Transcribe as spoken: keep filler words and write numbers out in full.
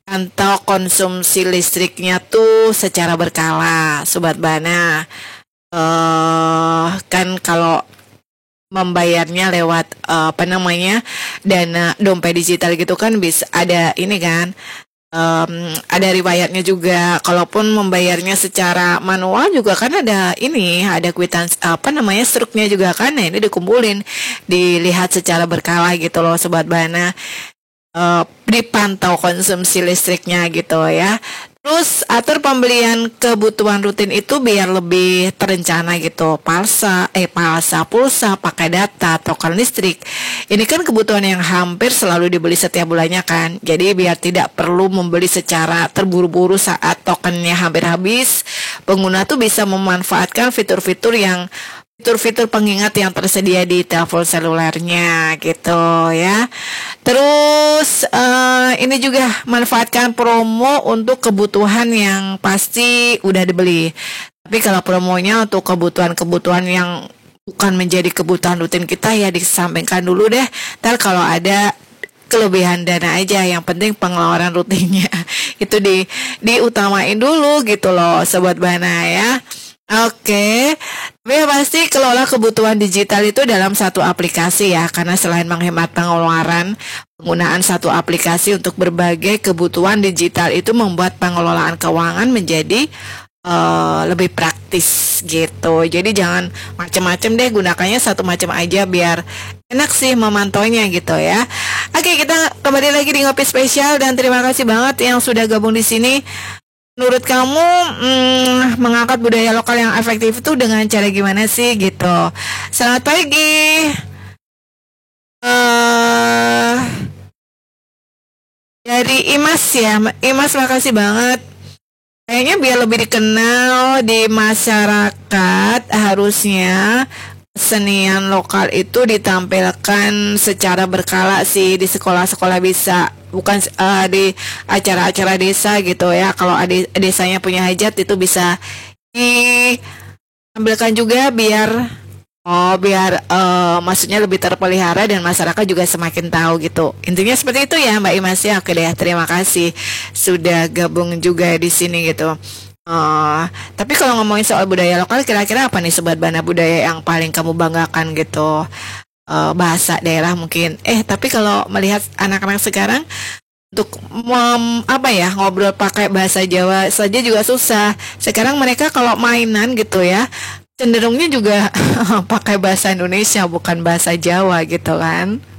pantau konsumsi listriknya tuh secara berkala, Sobat Bana. Eh kan kalau membayarnya lewat eh, apa namanya dana dompet digital gitu kan bisa ada ini kan em, ada riwayatnya juga. Kalaupun membayarnya secara manual juga kan ada ini ada kwitansi apa namanya struknya juga kan. Nah ini dikumpulin dilihat secara berkala gitu loh Sobat Bana. Eh, dipantau konsumsi listriknya gitu ya. Terus atur pembelian kebutuhan rutin itu biar lebih terencana gitu. Palsa, eh palsa, pulsa, pakai data, token listrik. Ini kan kebutuhan yang hampir selalu dibeli setiap bulannya kan. Jadi biar tidak perlu membeli secara terburu-buru saat tokennya hampir habis, pengguna tuh bisa memanfaatkan fitur-fitur yang fitur-fitur pengingat yang tersedia di telepon selulernya gitu ya. Terus eh, ini juga manfaatkan promo untuk kebutuhan yang pasti udah dibeli. Tapi kalau promonya untuk kebutuhan-kebutuhan yang bukan menjadi kebutuhan rutin kita ya disampaikan dulu deh. Ntar kalau ada kelebihan dana aja, yang penting pengeluaran rutinnya itu di diutamain dulu gitu loh Sobat Bana ya. Oke, tapi yang pasti kelola kebutuhan digital itu dalam satu aplikasi ya, karena selain menghemat pengeluaran, penggunaan satu aplikasi untuk berbagai kebutuhan digital itu membuat pengelolaan keuangan menjadi uh, lebih praktis gitu. Jadi jangan macam-macam deh, gunakannya satu macam aja biar enak sih memantaunya gitu ya. Oke, kita kembali lagi di Ngopi Spesial dan terima kasih banget yang sudah gabung di sini. Menurut kamu hmm, mengangkat budaya lokal yang efektif itu dengan cara gimana sih gitu? Selamat pagi. Uh, dari Imas ya, Imas makasih banget. Kayaknya biar lebih dikenal di masyarakat harusnya kesenian lokal itu ditampilkan secara berkala sih di sekolah-sekolah bisa, bukan uh, di acara-acara desa gitu ya. Kalau ada desanya punya hajat itu bisa ditampilkan juga biar oh biar uh, maksudnya lebih terpelihara dan masyarakat juga semakin tahu gitu. Intinya seperti itu ya Mbak Imas ya. Oke deh, terima kasih sudah gabung juga di sini gitu. Uh, tapi kalau ngomongin soal budaya lokal, kira-kira apa nih Sobat Bana budaya yang paling kamu banggakan gitu? Uh, bahasa daerah mungkin. Eh, tapi kalau melihat anak-anak sekarang untuk mem, apa ya ngobrol pakai bahasa Jawa saja juga susah. Sekarang mereka kalau mainan gitu ya, cenderungnya juga pakai bahasa Indonesia bukan bahasa Jawa gitu kan?